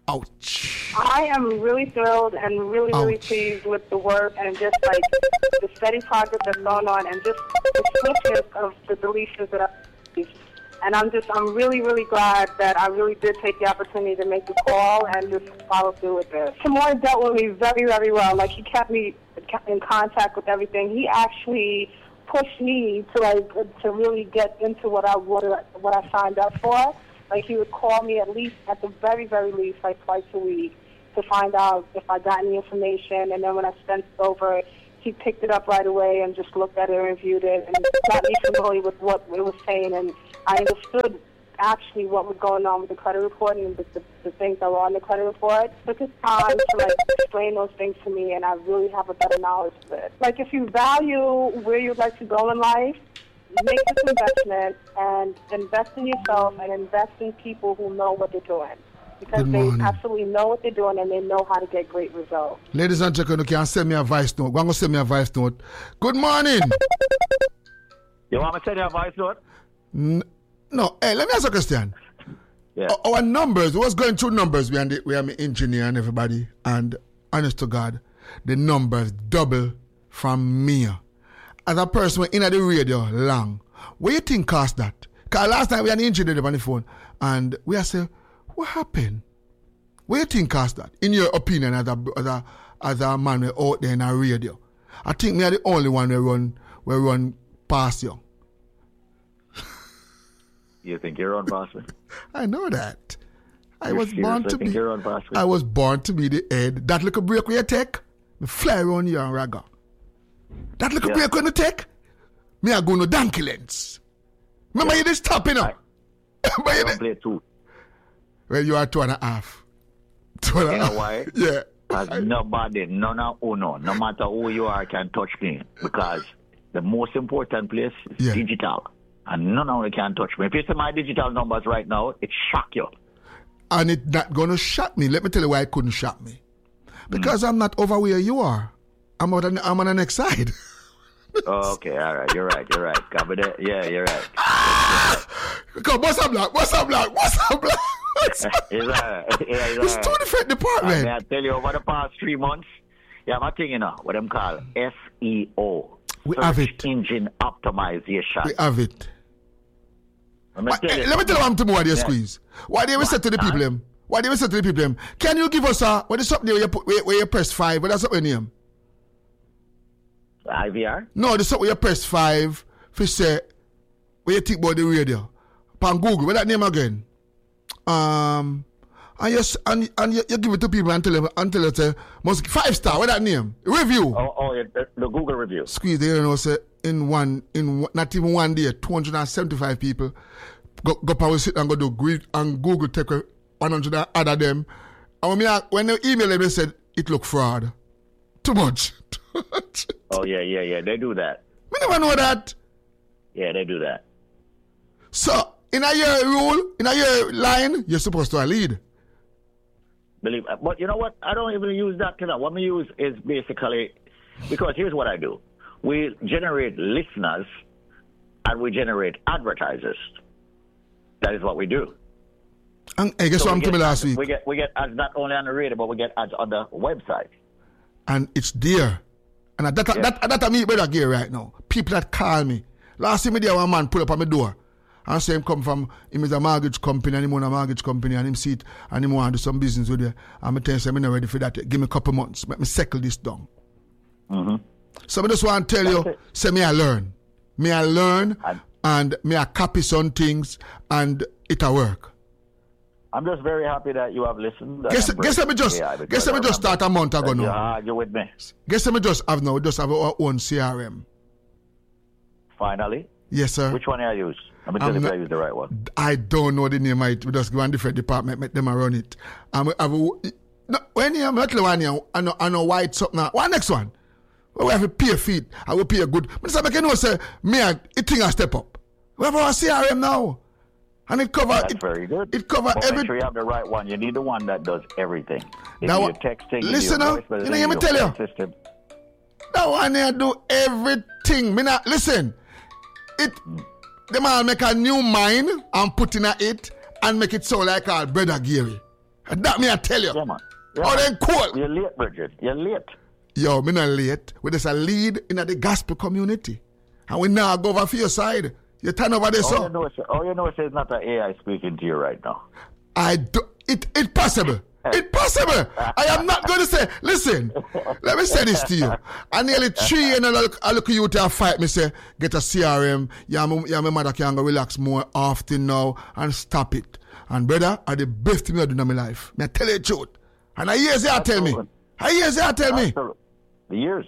Ouch. I am really thrilled and really pleased with the work and just like the steady progress that's going on and just the swiftness of the deletions that I and I'm really glad that I really did take the opportunity to make the call and just follow through with this. Timur dealt with me very, very well. Like, he kept me in contact with everything. He actually pushed me to really get into what I signed up for. Like, he would call me at the very, very least, like twice a week to find out if I got any information. And then when I sent it over, he picked it up right away and just looked at it and reviewed it and got me familiar with what it was saying. And I understood actually what was going on with the credit report and the things that were on the credit report. It took his time to explain those things to me, and I really have a better knowledge of it. Like, if you value where you'd like to go in life, make this investment and invest in yourself and invest in people who know what they're doing. Because they absolutely know what they're doing and they know how to get great results. Ladies and gentlemen, you can send me a voice note. I'm going to send me a voice note. Good morning. You want me to send you a voice note? No. Hey, let me ask a question. Yeah. Our numbers, what's going through numbers? We are an engineer and everybody. And honest to God, the numbers double from me. As a person in the radio long, what do you think cost that? Because last time we had an engineer on the phone and we are saying, what happened? What do you think cost that? In your opinion, as a man out there in a radio, I think me are the only one we run past you. You think you're on past me? I know that. I was born to be the head. That little break where you take, me fly around you and ragga. That little break when you take, me I go no donkey lens. Remember you just stop, you know. I don't play two. Well, you are 2.5. 2.5. You know why? Yeah. Because nobody, no matter who you are, can touch me. Because the most important place is digital. And none of you can touch me. If you see my digital numbers right now, it shock you. And it's not going to shock me. Let me tell you why it couldn't shock me. Because I'm not over where you are. I'm on the next side. Oh, okay, all right. You're right. Yeah, you're right. Come, what's up, black? It's two different departments. I tell you, over the past 3 months, you have a thing, what them call SEO. We have it. Engine optimization. We have it. Let me tell you what I'm to more squeeze. Why do you say to the people, can you give us what is up there where you press 5? What is up your name? IVR? No, the stuff where you press 5 for say where you think about the radio. On Google, what's that name again? And you give it to people until it must 5-star. What's that name? Review. The Google review. Squeeze, they don't know, say in not even one day, 275 people go power sit and go do greet and Google take 100 and add them. And when they email them, they said it look fraud. Too much. Oh yeah. They do that. We never know that. Yeah, they do that. So in a year rule, in a year line, you're supposed to lead. But you know what? I don't even use that. What we use is basically, because here's what I do. We generate listeners and we generate advertisers. That is what we do. And I guess what I'm telling last week. We get ads not only on the radio, but we get ads on the website. And it's there. And that I mean better gear right now. People that call me. Last time there one man pull up on my door. And say him come from, him is a mortgage company and him own a mortgage company and him see it and him want to do some business with you. And I tell him, I'm not ready for that yet. Give me a couple months. Let me settle this down. Mm-hmm. So I just want to tell you, say me I learn. Me I learn and me I copy some things and it'll work. I'm just very happy that you have listened. Guess let me just start a month ago now. You argue with me. Guess let me just have our own CRM. Finally? Yes, sir. Which one I use? I'm going to tell you if I use the right one. I don't know the name. We just go on different department, make them run it. When I'm not the one here, I know why it's up now. What next one? We have to pay a fee. I will pay a good. But I can say, it thing a step up. We have our CRM now. And it covers. That's very good. It covers everything. Make sure you have the right one. You need the one that does everything. Now, you're texting, listen now. You know, let me tell you. System. That one here do everything. Listen. The man make a new mine and put in it and make it sound like our brother Gary. And that me I tell you. Yeah, man. Oh, then cool. You're late, Bridget. You're late. Yo, me not late. We just a lead in the gospel community. And we now go over for your side. You turn over there, all you know is it's not an AI speaking to you right now. It's possible. It's possible. I am not going to say, listen, let me say this to you. I nearly 3 years and I look at you to fight me, say, get a CRM, my mother can go relax more often now and stop it. And brother, are the best thing I do in my life. Me I tell you the truth. And I hear you tell me. The years.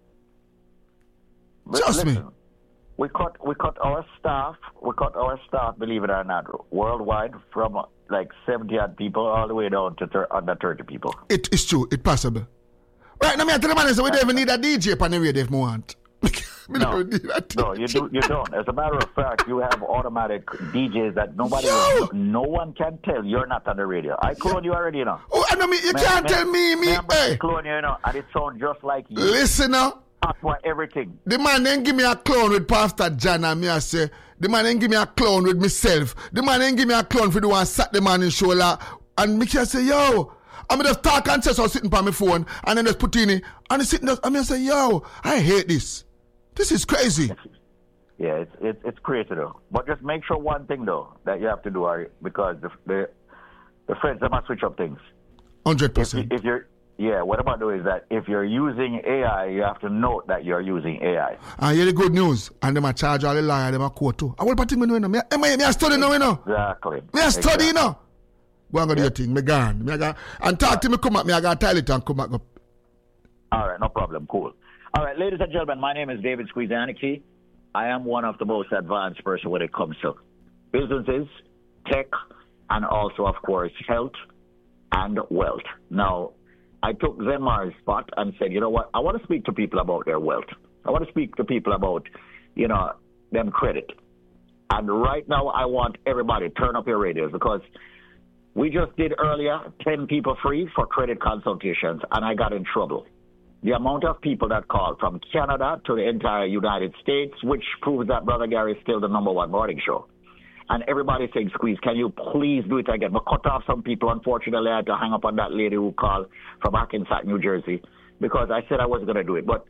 Trust me. We cut our staff, believe it or not, worldwide from like 70 odd people all the way down to under 30 people. It is true. It's possible. Right now, I tell the man, we don't even need a DJ on the radio if we want. No, you don't. As a matter of fact, you have automatic DJs that no one can tell you're not on the radio. I clone you already, you know. Oh, I know me. You can't tell me. Hey. Clone you, know, and it sounds just like you. Listen now. For everything. The man then give me a clone with Pastor John and me I say, the man then give me a clone with myself. The man then give me a clone for the one sat the man in shoulder. And me can say, yo, I'm just talk and say so sitting on my phone and then just put in it. And he sitting there, and I say, yo, I hate this. This is crazy. Yeah, it's crazy though. But just make sure one thing though that you have to do, Ari, because the friends they must switch up things. 100%. What I'm about to do is that if you're using AI, you have to note that you're using AI. And hear the good news. And them a charge all the liar, them a quote too. I will put him in now. Me a study now, you know. Exactly. Me a study, you know. Go and go do your thing. Me gone. And talk to me, come back. Me I got to toilet and come back up. All right, no problem. Cool. All right, ladies and gentlemen, my name is David Squeezaniki. I am one of the most advanced person when it comes to businesses, tech, and also, of course, health and wealth. Now, I took Zenmar's spot and said, you know what, I want to speak to people about their wealth. I want to speak to people about, them credit. And right now, I want everybody to turn up your radios because we just did earlier 10 people free for credit consultations, and I got in trouble. The amount of people that called from Canada to the entire United States, which proves that Brother Gary is still the #1 morning show. And everybody saying, Squeeze, can you please do it again? But cut off some people. Unfortunately, I had to hang up on that lady who called from Hackensack, New Jersey, because I said I wasn't going to do it. But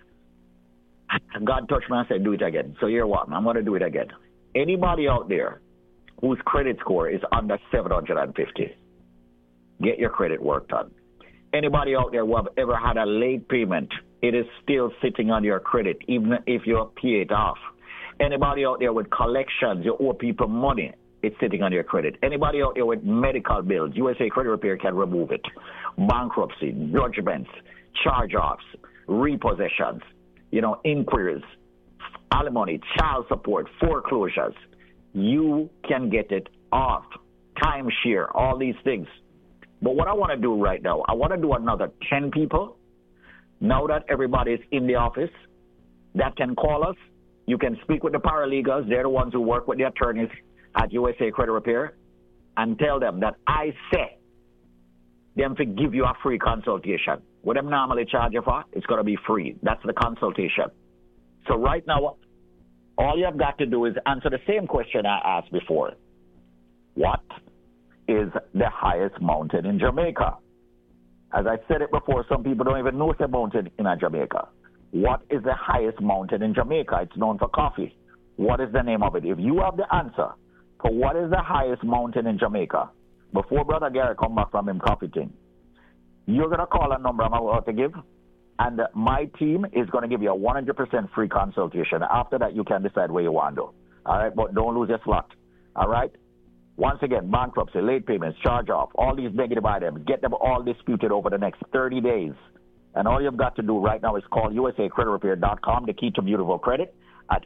God touched me and said, do it again. So you're what? I'm going to do it again. Anybody out there whose credit score is under 750, get your credit work done. Anybody out there who have ever had a late payment, it is still sitting on your credit, even if you pay it off. Anybody out there with collections, you owe people money, it's sitting on your credit. Anybody out there with medical bills, USA Credit Repair can remove it. Bankruptcy, judgments, charge-offs, repossessions, inquiries, alimony, child support, foreclosures. You can get it off. Timeshare, all these things. But what I want to do right now, I want to do another 10 people. Now that everybody's in the office, that can call us. You can speak with the paralegals. They're the ones who work with the attorneys at USA Credit Repair and tell them that I say them to give you a free consultation. What them normally charge you for, it's going to be free. That's the consultation. So right now, all you have got to do is answer the same question I asked before. What is the highest mountain in Jamaica? As I said it before, some people don't even know it's a mountain in Jamaica. What is the highest mountain in Jamaica? It's known for coffee. What is the name of it? If you have the answer for what is the highest mountain in Jamaica, before Brother Gary come back from him coffee thing, you're going to call a number I'm about to give, and my team is going to give you a 100% free consultation. After that, you can decide where you want to go. All right? But don't lose your slot. All right? Once again, bankruptcy, late payments, charge-off, all these negative items, get them all disputed over the next 30 days. And all you've got to do right now is call usacreditrepair.com, the key to beautiful credit, at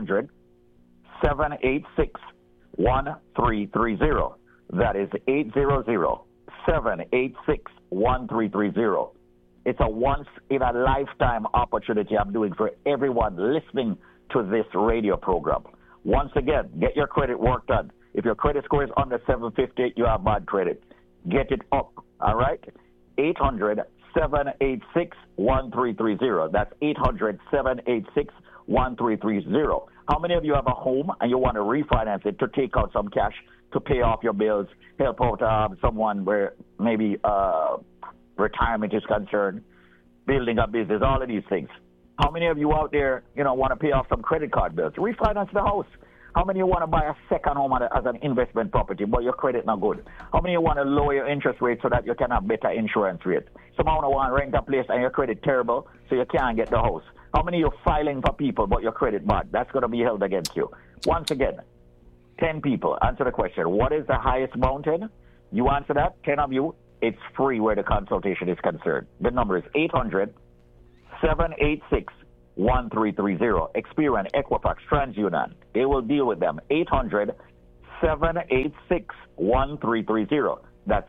800-786-1330. That is 800-786-1330. It's a once-in-a-lifetime opportunity I'm doing for everyone listening to this radio program. Once again, get your credit work done. If your credit score is under 750, you have bad credit. Get it up, all right? 800-786-1330. That's 800-786-1330. How many of you have a home and you want to refinance it to take out some cash to pay off your bills, help out someone where maybe retirement is concerned, building a business, all of these things. How many of you out there, want to pay off some credit card bills, refinance the house? How many of you want to buy a second home as an investment property, but your credit not good? How many of you want to lower your interest rate so that you can have better insurance rate? Some of you want to rent a place and your credit terrible, so you can't get the house. How many of you filing for people, but your credit bad? That's going to be held against you. Once again, 10 people. Answer the question. What is the highest mountain? You answer that. 10 of you. It's free where the consultation is concerned. The number is 800-786-1330. Experian, Equifax, TransUnion. They will deal with them. 800-786-1330. That's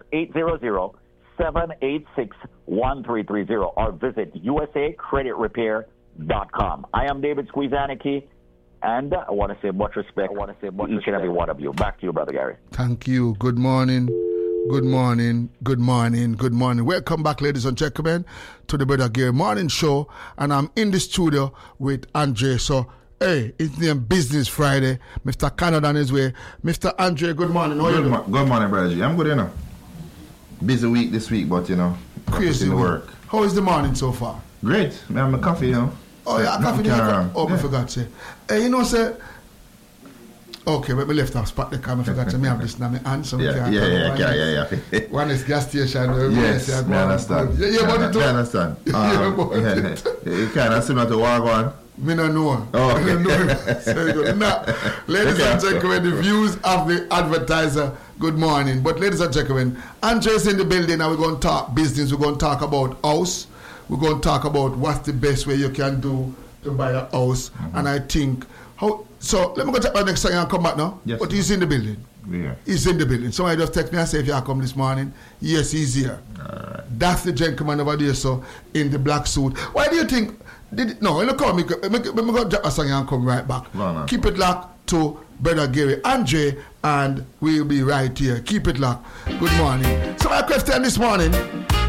800-786-1330. Or visit usacreditrepair.com. I am David Squeezaniki. And I want to say much respect to each and every one of you. Back to you, Brother Gary. Thank you. Good morning. Good morning. Good morning. Good morning. Welcome back, ladies and gentlemen, to the Brother Gary Morning Show. And I'm in the studio with Andre. So, hey, it's named Business Friday. Mr. Canada on his way. Mr. Andre, good morning. How are you doing? Good morning, Brother G. I'm good, Busy week this week, but, crazy work. How is the morning so far? Great. I have my coffee, Oh, yeah, coffee. Oh, I forgot to say. Hey, say. Okay, but we left off spot the car. I forgot to have this in my hand. So yeah. One is gas station. Yes, I understand. Yeah, but it too. I understand. You kind of similar to Wagwan. Me no know. Oh, okay. Very good. Now, ladies and gentlemen, the views of the advertiser. Good morning. But ladies and gentlemen, Andre's in the building and we're going to talk business. We're going to talk about house. We're going to talk about what's the best way you can do to buy a house. Mm-hmm. And I think, so let me go check my next song and come back now. Yes, but he's in the building. Yeah. He's in the building. Somebody just text me and say, if you come this morning, yes, he's here. All right. That's the gentleman over there, so in the black suit. Why do you think, no, let me go drop a song and come right back. No. Keep it locked to Brother Gary Andre, and we'll be right here. Keep it locked. Good morning. So my question this morning,